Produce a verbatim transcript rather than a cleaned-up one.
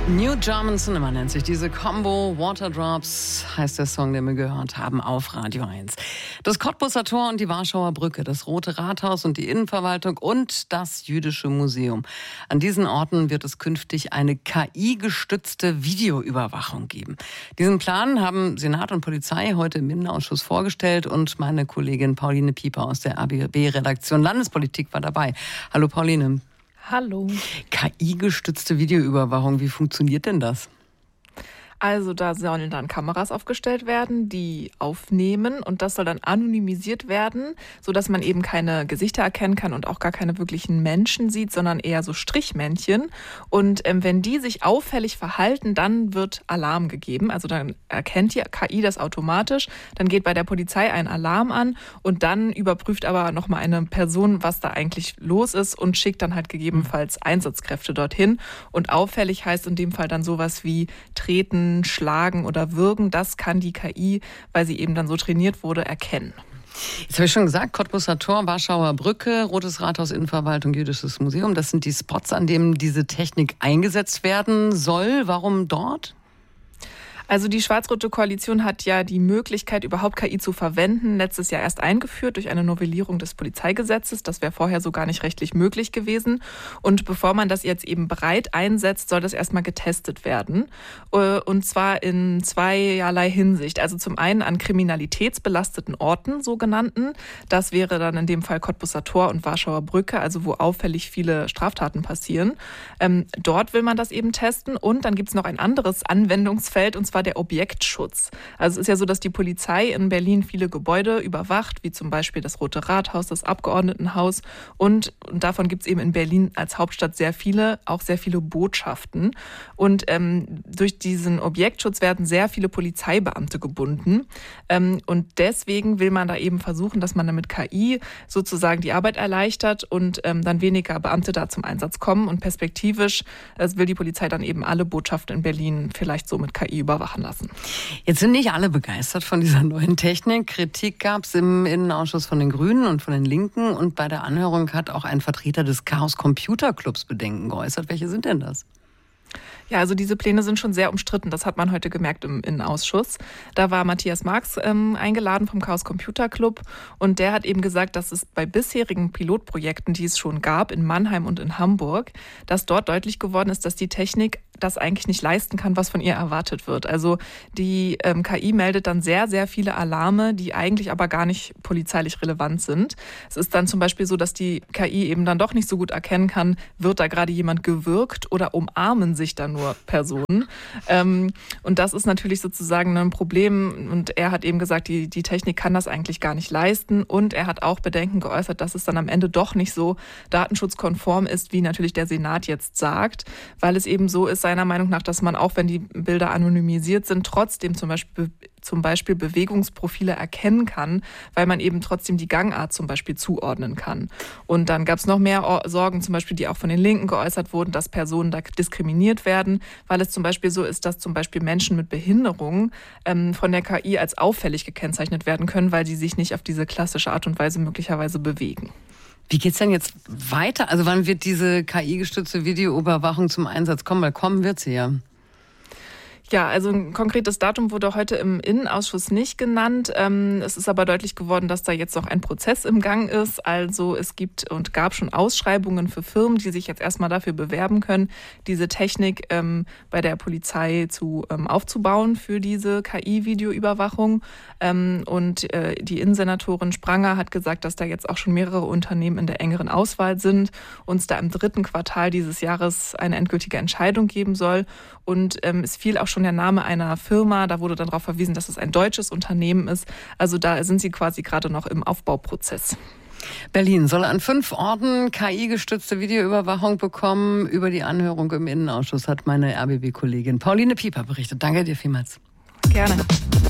New German Cinema nennt sich diese Combo. Waterdrops heißt der Song, den wir gehört haben auf Radio eins. Das Cottbuser Tor und die Warschauer Brücke, das Rote Rathaus und die Innenverwaltung und das Jüdische Museum. An diesen Orten wird es künftig eine K I-gestützte Videoüberwachung geben. Diesen Plan haben Senat und Polizei heute im Innenausschuss vorgestellt und meine Kollegin Pauline Pieper aus der A B B-Redaktion Landespolitik war dabei. Hallo Pauline. Hallo. K I-gestützte Videoüberwachung, wie funktioniert denn das? Also da sollen dann Kameras aufgestellt werden, die aufnehmen und das soll dann anonymisiert werden, sodass man eben keine Gesichter erkennen kann und auch gar keine wirklichen Menschen sieht, sondern eher so Strichmännchen. Und ähm, wenn die sich auffällig verhalten, dann wird Alarm gegeben. Also dann erkennt die K I das automatisch, dann geht bei der Polizei ein Alarm an und dann überprüft aber nochmal eine Person, was da eigentlich los ist und schickt dann halt gegebenenfalls Einsatzkräfte dorthin. Und auffällig heißt in dem Fall dann sowas wie treten, schlagen oder würgen, das kann die K I, weil sie eben dann so trainiert wurde, erkennen. Jetzt habe ich schon gesagt, Cottbuser Tor, Warschauer Brücke, Rotes Rathaus, Innenverwaltung, Jüdisches Museum. Das sind die Spots, an denen diese Technik eingesetzt werden soll. Warum dort? Also die schwarz-rote Koalition hat ja die Möglichkeit, überhaupt K I zu verwenden, letztes Jahr erst eingeführt durch eine Novellierung des Polizeigesetzes. Das wäre vorher so gar nicht rechtlich möglich gewesen. Und bevor man das jetzt eben breit einsetzt, soll das erstmal getestet werden. Und zwar in zweierlei Hinsicht. Also zum einen an kriminalitätsbelasteten Orten, sogenannten. Das wäre dann in dem Fall Cottbuser Tor und Warschauer Brücke, also wo auffällig viele Straftaten passieren. Ähm, dort will man das eben testen. Und dann gibt es noch ein anderes Anwendungsfeld, und zwar der Objektschutz. Also es ist ja so, dass die Polizei in Berlin viele Gebäude überwacht, wie zum Beispiel das Rote Rathaus, das Abgeordnetenhaus und, und davon gibt es eben in Berlin als Hauptstadt sehr viele, auch sehr viele Botschaften. Und ähm, durch diesen Objektschutz werden sehr viele Polizeibeamte gebunden ähm, und deswegen will man da eben versuchen, dass man dann mit K I sozusagen die Arbeit erleichtert und ähm, dann weniger Beamte da zum Einsatz kommen und perspektivisch äh, will die Polizei dann eben alle Botschaften in Berlin vielleicht so mit K I überwachen lassen. Jetzt sind nicht alle begeistert von dieser neuen Technik. Kritik gab es im Innenausschuss von den Grünen und von den Linken. Und bei der Anhörung hat auch ein Vertreter des Chaos Computer Clubs Bedenken geäußert. Welche sind denn das? Ja, also diese Pläne sind schon sehr umstritten. Das hat man heute gemerkt im Innenausschuss. Da war Matthias Marx ähm, eingeladen vom Chaos Computer Club und der hat eben gesagt, dass es bei bisherigen Pilotprojekten, die es schon gab in Mannheim und in Hamburg, dass dort deutlich geworden ist, dass die Technik das eigentlich nicht leisten kann, was von ihr erwartet wird. Also die ähm, K I meldet dann sehr, sehr viele Alarme, die eigentlich aber gar nicht polizeilich relevant sind. Es ist dann zum Beispiel so, dass die K I eben dann doch nicht so gut erkennen kann, wird da gerade jemand gewürgt oder umarmen sich da nur Personen. Ähm, und das ist natürlich sozusagen ein Problem. Und er hat eben gesagt, die, die Technik kann das eigentlich gar nicht leisten. Und er hat auch Bedenken geäußert, dass es dann am Ende doch nicht so datenschutzkonform ist, wie natürlich der Senat jetzt sagt, weil es eben so ist, seiner Meinung nach, dass man auch, wenn die Bilder anonymisiert sind, trotzdem zum Beispiel zum Beispiel Bewegungsprofile erkennen kann, weil man eben trotzdem die Gangart zum Beispiel zuordnen kann. Und dann gab es noch mehr Sorgen, zum Beispiel, die auch von den Linken geäußert wurden, dass Personen da diskriminiert werden, weil es zum Beispiel so ist, dass zum Beispiel Menschen mit Behinderungen ähm, von der K I als auffällig gekennzeichnet werden können, weil sie sich nicht auf diese klassische Art und Weise möglicherweise bewegen. Wie geht's denn jetzt weiter? Also wann wird diese K I-gestützte Videoüberwachung zum Einsatz kommen? Weil kommen wird sie ja. Ja, also ein konkretes Datum wurde heute im Innenausschuss nicht genannt. Es ist aber deutlich geworden, dass da jetzt noch ein Prozess im Gang ist. Also es gibt und gab schon Ausschreibungen für Firmen, die sich jetzt erstmal dafür bewerben können, diese Technik ähm, bei der Polizei zu ähm, aufzubauen für diese K I-Videoüberwachung. Ähm, und äh, die Innensenatorin Spranger hat gesagt, dass da jetzt auch schon mehrere Unternehmen in der engeren Auswahl sind und es da im dritten Quartal dieses Jahres eine endgültige Entscheidung geben soll. Und ähm, es fiel auch schon der Name einer Firma, da wurde dann darauf verwiesen, dass es ein deutsches Unternehmen ist. Also da sind sie quasi gerade noch im Aufbauprozess. Berlin soll an fünf Orten K I-gestützte Videoüberwachung bekommen. Über die Anhörung im Innenausschuss hat meine R B B-Kollegin Pauline Pieper berichtet. Danke dir vielmals. Gerne.